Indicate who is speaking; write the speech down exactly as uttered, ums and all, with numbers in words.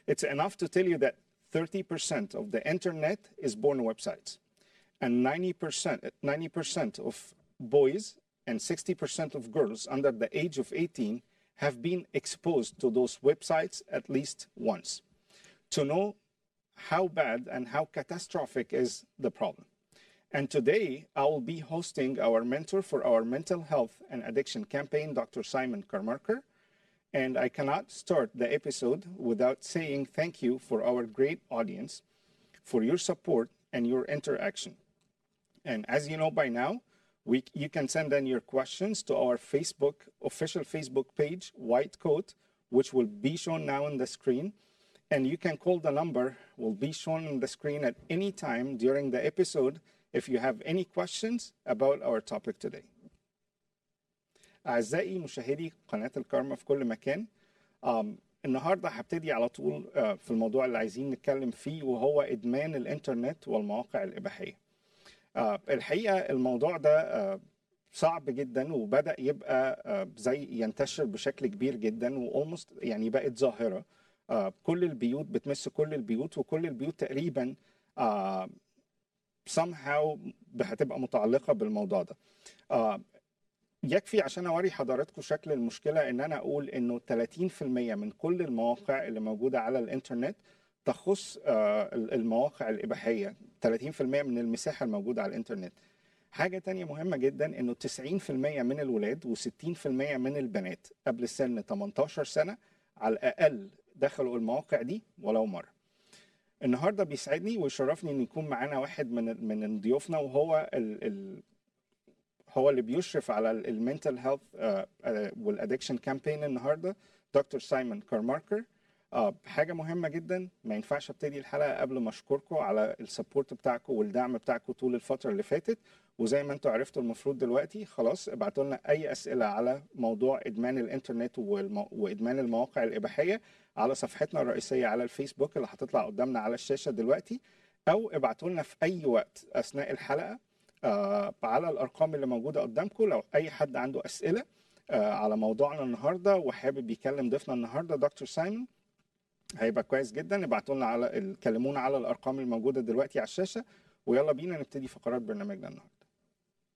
Speaker 1: It's enough to tell you that thirty percent of the internet is born websites, and ninety percent ninety percent of boys and sixty percent of girls under the age of eighteen have been exposed to those websites at least once, to know how bad and how catastrophic is the problem. And today, I will be hosting our mentor for our mental health and addiction campaign, Doctor Simon Carmarker. And I cannot start the episode without saying thank you for our great audience, for your support and your interaction. And as you know by now, we, you can send in your questions to our Facebook, official Facebook page, White Coat, which will be shown now on the screen. And you can call the number, will be shown on the screen at any time during the episode if you have any questions about our topic today. أعزائي مشاهدي قناة الكارما في كل مكان، um, النهاردة هبتدي على طول uh, في الموضوع اللي عايزين نتكلم فيه، وهو إدمان الإنترنت والمواقع الإباحية. uh, الحقيقة الموضوع ده uh, صعب جدا، وبدأ يبقى uh, زي ينتشر بشكل كبير جدا، وألموست يعني بقت ظاهرة. uh, كل البيوت بتمس كل البيوت، وكل البيوت تقريبا uh, somehow هتبقى متعلقة بالموضوع ده. uh, يكفي عشان اوري حضراتكم شكل المشكله ان انا اقول انه ثلاثين بالمئة من كل المواقع اللي موجوده على الانترنت تخص المواقع الاباحيه، ثلاثين بالمئة من المساحه الموجوده على الانترنت. حاجه تانية مهمه جدا انه تسعين بالمئة من الولاد وستين بالمئة من البنات قبل سن ثمانية عشر سنه على الاقل دخلوا المواقع دي ولو مره. النهارده بيسعدني ويشرفني ان يكون معانا واحد من من ضيوفنا، وهو ال ال هو اللي بيشرف على المنتل هيلث والادكشن كامبين النهارده، دكتور سايمون كارماركر. حاجه مهمه جدا، ما ينفعش ابتدي الحلقه قبل ما اشكركم على السبورت بتاعكم والدعم بتاعكم طول الفتره اللي فاتت. وزي ما انتم عرفتوا المفروض دلوقتي خلاص ابعتوا لنا اي اسئله على موضوع ادمان الانترنت وادمان المواقع الاباحيه على صفحتنا الرئيسيه على الفيسبوك اللي هتطلع قدامنا على الشاشه دلوقتي، او ابعتوا لنا في اي وقت اثناء الحلقه آه على الارقام اللي موجوده قدامكم. لو اي حد عنده اسئله آه على موضوعنا النهارده وحابب يكلم ضيفنا النهارده دكتور سايمون، هيبقى كويس جدا. ابعتوا لنا على كلمونا على الارقام الموجوده دلوقتي على الشاشه، ويلا بينا نبتدي فقرات برنامجنا النهارده.